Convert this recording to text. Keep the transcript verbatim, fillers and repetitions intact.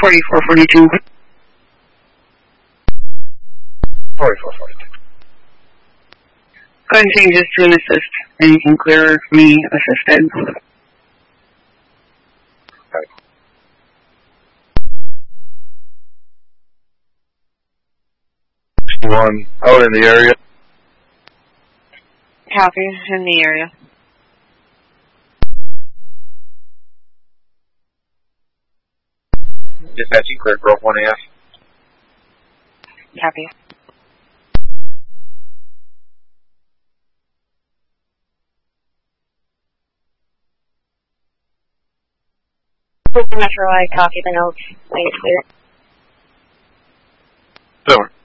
forty-four forty-two. forty-four forty-two. Go ahead and change this to an assist, and you can clear me assisted. Okay. One out in the area. Copy, in the area. Dispatching clear, Grove one A F. Copy. Metro I, copy the notes. Thanks, clear. Over.